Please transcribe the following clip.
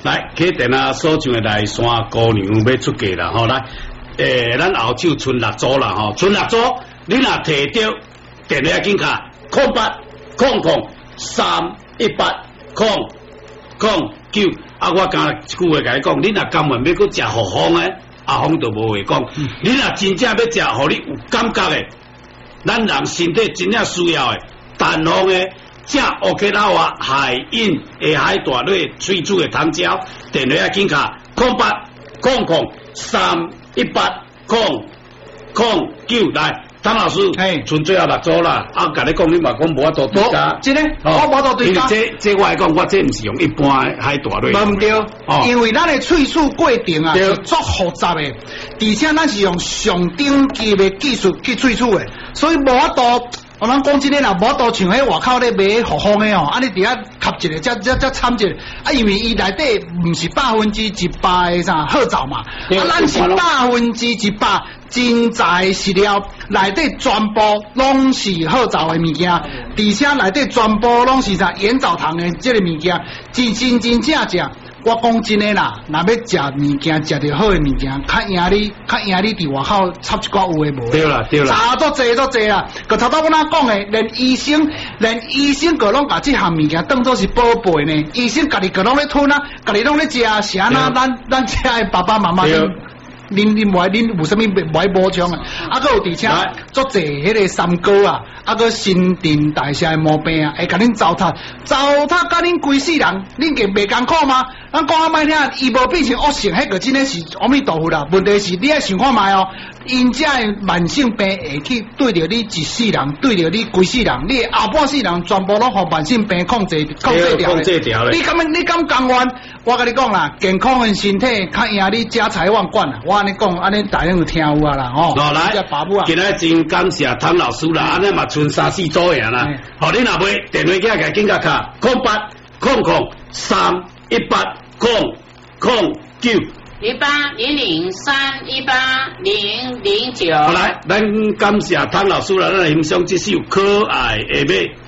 来，起电啊，所唱的来山姑娘要出嫁啦，吼来，咱后手剩6组啦，吼，剩6组，你若摕到电话紧卡0800318009，啊，我讲一句话甲你讲，你若甘愿要搁食何方诶，阿方就无话讲。你若真正要食，互你有感觉诶，咱人身体真正需要诶，淡黄诶。正乌克拉话海印下海大蕊水煮的糖椒，电话紧卡0800318009来，汤老师，剩最后6组啦。啊，甲你讲，你嘛讲无法度对价， 真诶，我无度对价。 这我来讲，我这毋是用一般的海大蕊。 无毋对，因为咱的萃取过程啊是足复杂的，而且咱是用上顶级的技术去萃取的，所以无法度。我咱讲真诶啦，无度像迄外口咧买复方诶哦，啊你伫遐吸一个，才掺一个，啊因为伊内底毋是100%诶啥好皂嘛，啊咱是100%真材实料，内底全部拢是好皂诶物件，而且内底全部拢是啥盐藻糖诶即个物件，真正。我讲真诶啦，若要食物件，食着好诶物件，较赢你伫外口插一寡有诶无？ 对啦。 查足济啦，佮头拄我讲诶，连医生佮拢甲即项物件当作是宝贝呢。医生家己佮拢咧吞啊，家己拢咧食，是安那咱遮诶爸爸妈妈恁有啥物袂补充啊？啊，佮有而且足济迄个三高啊，啊佮新陈代谢诶毛病啊，会甲恁糟蹋甲恁规世人，恁计袂艰苦吗？咱讲啊歹听，伊无变成恶性，迄个真诶是阿弥陀佛啦。问题是你爱想看觅哦，因遮诶慢性病会去对着你一世人，对着你规世人，你后半世人全部拢互慢性病控制掉咧。你敢甘愿？我甲你讲啦，健康诶身体较赢你家财万贯啦。我安尼讲，安尼大家有听有啊啦吼。 来，今日真感谢汤老师啦，安尼嘛剩3、4组样啦。好，你若买电话机甲紧甲卡0800031809。好来，咱感谢汤老师啦，咱欣赏这首可爱的马。